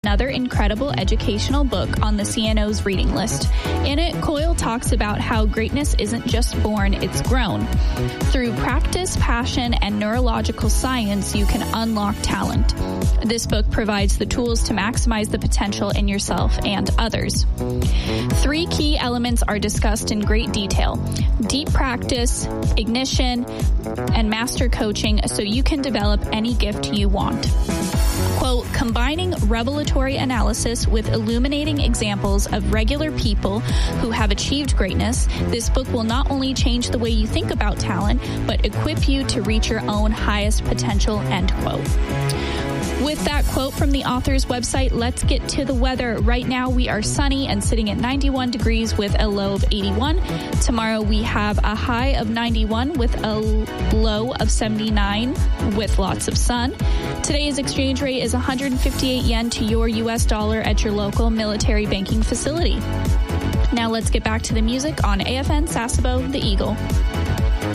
Another incredible educational book on the CNO's reading list. In it, Coyle talks about how greatness isn't just born, it's grown. Through practice, passion, and neurological science, you can unlock talent. This book provides the tools to maximize the potential in yourself and others. 3 key elements are discussed in great detail: deep practice, ignition, and master coaching so you can develop any gift you want. Quote, combining revelatory analysis with illuminating examples of regular people who have achieved greatness, this book will not only change the way you think about talent, but equip you to reach your own highest potential, end quote. With that quote from the author's website, let's get to the weather. Right now, we are sunny and sitting at 91 degrees with a low of 81. Tomorrow, we have a high of 91 with a low of 79 with lots of sun. Today's exchange rate is 158 yen to your U.S. dollar at your local military banking facility. Now let's get back to the music on AFN Sasebo, The Eagle.